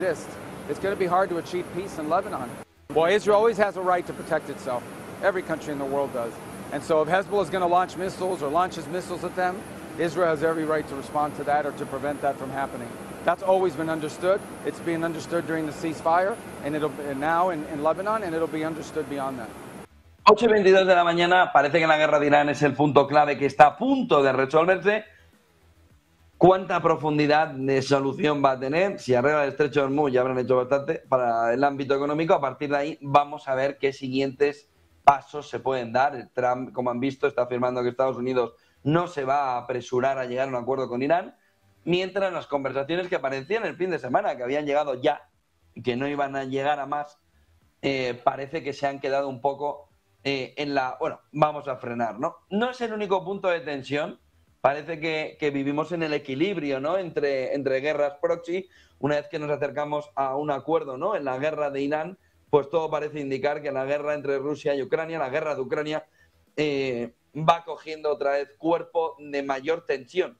exist. It's going to be hard to achieve peace in Lebanon. Well, Israel always has a right to protect itself. Every country in the world does. And so if Hezbollah is going to launch missiles or launches missiles at them, Israel has every right to respond to that or to prevent that from happening. That's always been understood. It's being understood during the ceasefire, and now in Lebanon, and it'll be understood beyond that. 8:22 de la mañana, parece que la guerra de Irán es el punto clave que está a punto de resolverse. ¿Cuánta profundidad de solución va a tener? Si arregla el estrecho de Hormuz, ya habrán hecho bastante para el ámbito económico. A partir de ahí vamos a ver qué siguientes pasos se pueden dar. El Trump, como han visto, está afirmando que Estados Unidos no se va a apresurar a llegar a un acuerdo con Irán, mientras las conversaciones que aparecían el fin de semana, que habían llegado ya y que no iban a llegar a más, parece que se han quedado un poco en la... Bueno, vamos a frenar, ¿no? No es el único punto de tensión. Parece que vivimos en el equilibrio, ¿no? entre guerras proxy. Una vez que nos acercamos a un acuerdo, ¿no? En la guerra de Irán, pues todo parece indicar que la guerra entre Rusia y Ucrania, la guerra de Ucrania, va cogiendo otra vez cuerpo de mayor tensión.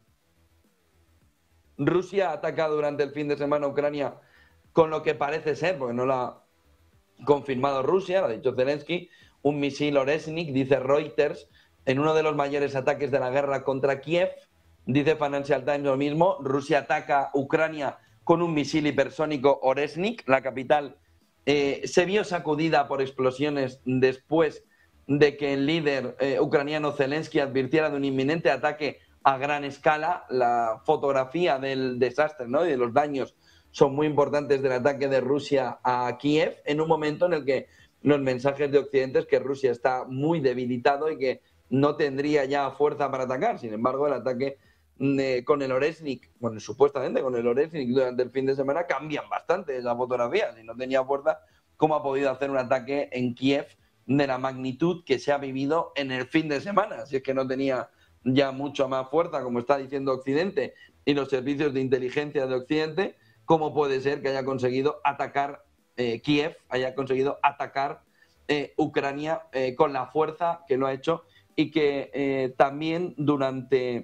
Rusia ataca durante el fin de semana a Ucrania con lo que parece ser, porque no lo ha confirmado Rusia, lo ha dicho Zelensky, un misil Oresnik, dice Reuters, en uno de los mayores ataques de la guerra contra Kiev. Dice Financial Times lo mismo. Rusia ataca a Ucrania con un misil hipersónico Oresnik. La capital se vio sacudida por explosiones después de que el líder ucraniano Zelensky advirtiera de un inminente ataque a gran escala. La fotografía del desastre, ¿no? y de los daños son muy importantes del ataque de Rusia a Kiev, en un momento en el que los mensajes de Occidente es que Rusia está muy debilitado y que no tendría ya fuerza para atacar. Sin embargo, el ataque con el Oresnik, bueno, supuestamente con el Oresnik durante el fin de semana, cambian bastante esa fotografía. Si no tenía fuerza, ¿cómo ha podido hacer un ataque en Kiev de la magnitud que se ha vivido en el fin de semana? Si es que no tenía ya mucho más fuerza, como está diciendo Occidente y los servicios de inteligencia de Occidente, ¿cómo puede ser que haya conseguido atacar Kiev, haya conseguido atacar Ucrania con la fuerza que lo ha hecho? Y que también durante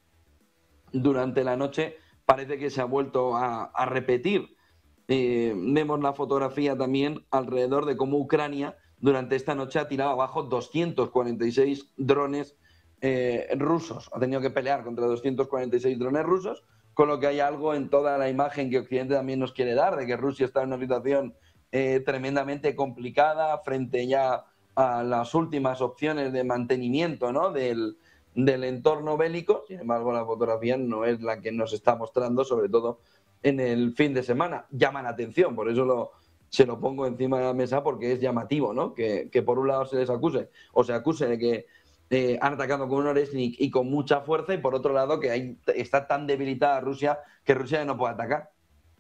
la noche parece que se ha vuelto a repetir. Vemos la fotografía también alrededor de cómo Ucrania durante esta noche ha tirado abajo 246 drones rusos. Ha tenido que pelear contra 246 drones rusos, con lo que hay algo en toda la imagen que Occidente también nos quiere dar, de que Rusia está en una situación tremendamente complicada frente ya a las últimas opciones de mantenimiento, ¿no? del entorno bélico. Sin embargo, la fotografía no es la que nos está mostrando, sobre todo en el fin de semana. Llama la atención, por eso se lo pongo encima de la mesa, porque es llamativo, ¿no? Que por un lado se les acuse, o se acuse de que han atacado con un Oresnik y con mucha fuerza, y por otro lado que está tan debilitada Rusia que Rusia no puede atacar.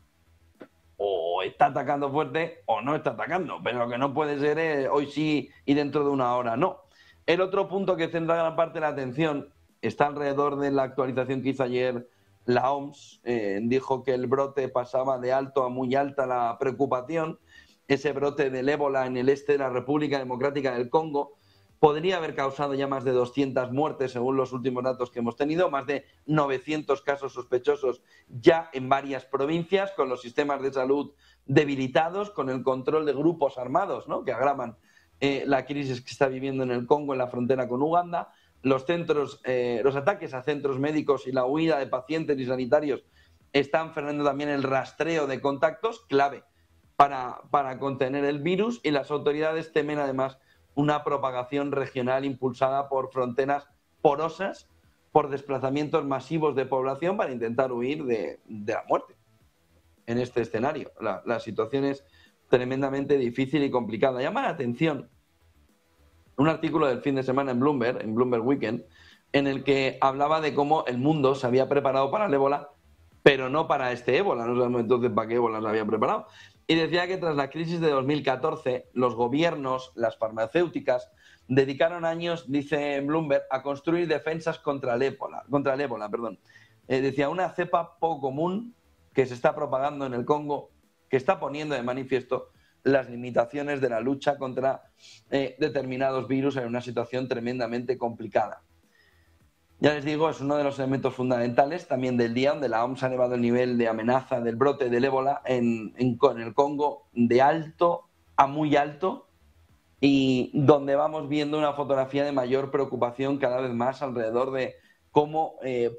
O está atacando fuerte o no está atacando, pero lo que no puede ser es hoy sí y dentro de una hora no. El otro punto que centra gran parte de la atención está alrededor de la actualización que hizo ayer la OMS. Dijo que el brote pasaba de alto a muy alta la preocupación. Ese brote del ébola en el este de la República Democrática del Congo podría haber causado ya más de 200 muertes, según los últimos datos que hemos tenido, más de 900 casos sospechosos ya en varias provincias, con los sistemas de salud debilitados, con el control de grupos armados, ¿no? que agravan la crisis que está viviendo en el Congo, en la frontera con Uganda. Los ataques a centros médicos y la huida de pacientes y sanitarios están frenando también el rastreo de contactos, clave para contener el virus, y las autoridades temen además una propagación regional impulsada por fronteras porosas, por desplazamientos masivos de población para intentar huir de la muerte. En este escenario, la situación es tremendamente difícil y complicada. Llama la atención un artículo del fin de semana en Bloomberg Weekend, en el que hablaba de cómo el mundo se había preparado para el ébola, pero no para este ébola. No sabemos entonces para qué ébola se había preparado. Y decía que tras la crisis de 2014, los gobiernos, las farmacéuticas, dedicaron años, dice Bloomberg, a construir defensas contra el ébola. Decía, una cepa poco común que se está propagando en el Congo, que está poniendo de manifiesto las limitaciones de la lucha contra determinados virus en una situación tremendamente complicada. Ya les digo, es uno de los elementos fundamentales también del día, donde la OMS ha elevado el nivel de amenaza del brote del ébola en el Congo de alto a muy alto, y donde vamos viendo una fotografía de mayor preocupación cada vez más alrededor de cómo